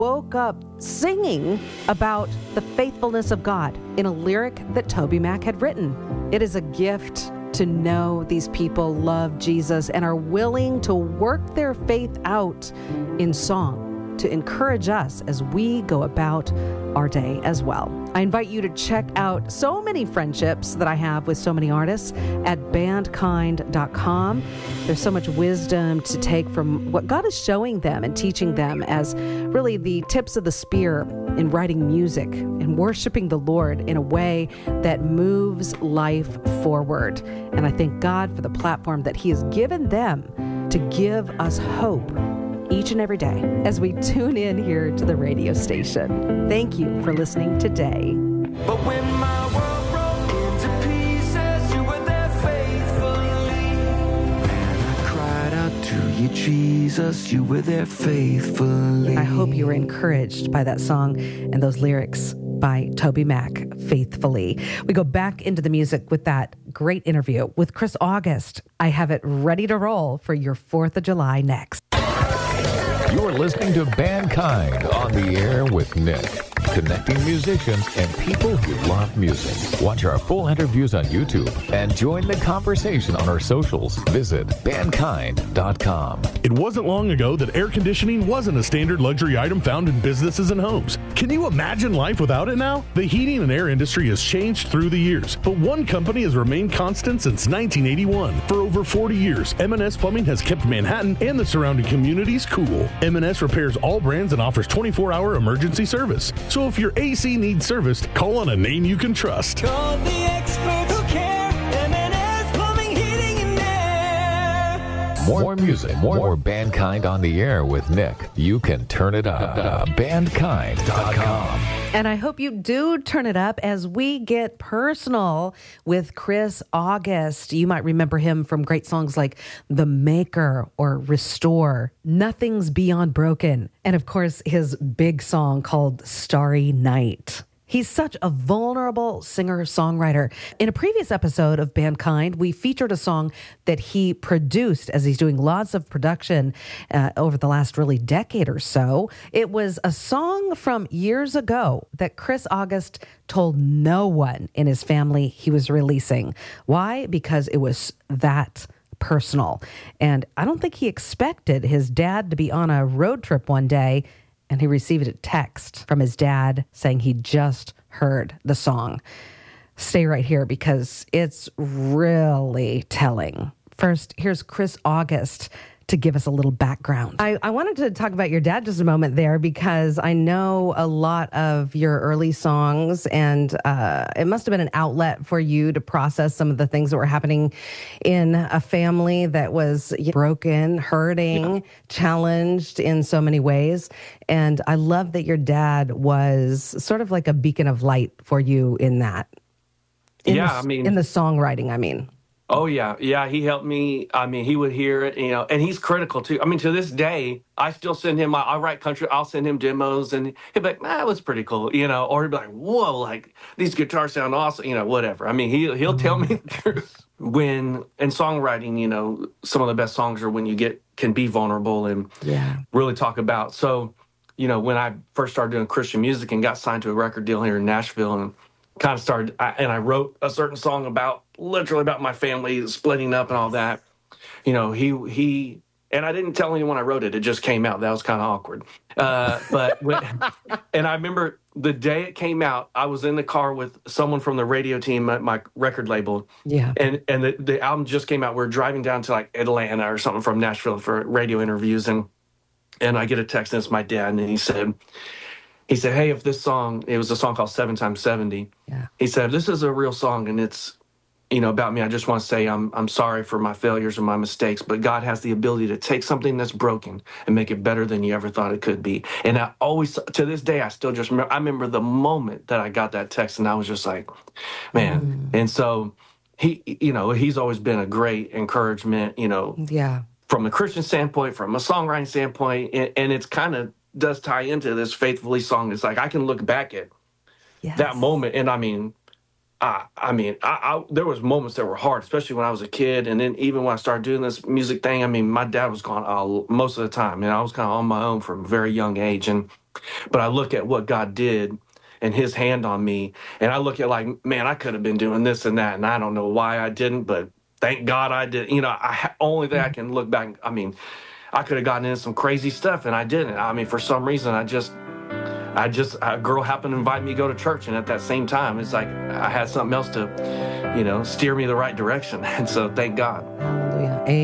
woke up singing about the faithfulness of God in a lyric that TobyMac had written. It is a gift to know these people love Jesus and are willing to work their faith out in song to encourage us as we go about our day as well. I invite you to check out so many friendships that I have with so many artists at bandkind.com. There's so much wisdom to take from what God is showing them and teaching them as really the tips of the spear in writing music and worshiping the Lord in a way that moves life forward. And I thank God for the platform that He has given them to give us hope each and every day as we tune in here to the radio station. Thank you for listening today. But when my world broke into pieces, you were there faithfully. And I cried out to you, Jesus, you were there faithfully. I hope you were encouraged by that song and those lyrics by TobyMac, Faithfully. We go back into the music with that great interview with Chris August. I have it ready to roll for your 4th of July next. You're listening to Bandkind on the air with Nick, connecting musicians and people who love music. Watch our full interviews on YouTube and join the conversation on our socials. Visit bandkind.com. It wasn't long ago that air conditioning wasn't a standard luxury item found in businesses and homes. Can you imagine life without it now? The heating and air industry has changed through the years, but one company has remained constant since 1981. For over 40 years, M&S Plumbing has kept Manhattan and the surrounding communities cool. M&S repairs all brands and offers 24-hour emergency service. So if your AC needs serviced, call on a name you can trust. Call the experts who care. M&S Plumbing, Heating, and Air. More music, more Bandkind on the air with Nick. You can turn it up. Bandkind.com. And I hope you do turn it up as we get personal with Chris August. You might remember him from great songs like The Maker or Restore, Nothing's Beyond Broken, and of course his big song called Starry Night. He's such a vulnerable singer-songwriter. In a previous episode of Bandkind, we featured a song that he produced as he's doing lots of production over the last really decade or so. It was a song from years ago that Chris August told no one in his family he was releasing. Why? Because it was that personal. And I don't think he expected his dad to be on a road trip one day and he received a text from his dad saying he just heard the song. Stay right here because it's really telling. First, here's Chris August to give us a little background. I wanted to talk about your dad just a moment there because I know a lot of your early songs and it must have been an outlet for you to process some of the things that were happening in a family that was broken, hurting, challenged in so many ways. And I love that your dad was sort of like a beacon of light for you in that. In the songwriting, I mean. Oh, yeah. Yeah, he helped me. I mean, he would hear it, and he's critical, too. I mean, to this day, I still send him, I write country, I'll send him demos, and he'd be like, that was pretty cool, or he'd be like, whoa, like, these guitars sound awesome, whatever. I mean, he'll tell me the truth. When, in songwriting, some of the best songs are when you can be vulnerable and really talk about. So, when I first started doing Christian music and got signed to a record deal here in Nashville and kind of started, I wrote a certain song literally about my family splitting up and all that. He and I didn't tell anyone I wrote it. It just came out. That was kind of awkward. And I remember the day it came out, I was in the car with someone from the radio team at my record label. Yeah. And the album just came out. We're driving down to like Atlanta or something from Nashville for radio interviews. And I get a text and it's my dad. And he said, hey, if this song, it was a song called 7 times 70. Yeah. He said, if this is a real song and it's, about me, I just want to say I'm sorry for my failures or my mistakes, but God has the ability to take something that's broken and make it better than you ever thought it could be. And I always, to this day, I still just remember, I remember the moment that I got that text and I was just like, man. And so he's always been a great encouragement, from a Christian standpoint, from a songwriting standpoint, and it's kind of does tie into this Faithfully song. It's like I can look back at that moment, and I mean, there was moments that were hard, especially when I was a kid, and then even when I started doing this music thing. I mean, my dad was gone most of the time, and I was kind of on my own from a very young age, and But I look at what God did and his hand on me, and I look at like, man, I could have been doing this and that, and I don't know why I didn't, but thank God I did. You know, only thing I can look back, I mean, I could have gotten into some crazy stuff and I didn't. I mean, for some reason, a girl happened to invite me to go to church, and at that same time, it's like I had something else to, you know, steer me the right direction. And so thank God.